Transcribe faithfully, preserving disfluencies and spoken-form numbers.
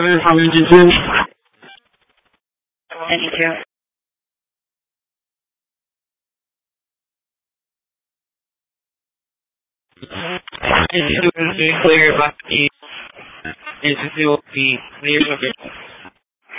位航员进出。 ninety-two. Clear, back east. This is the O P. Clear, okay.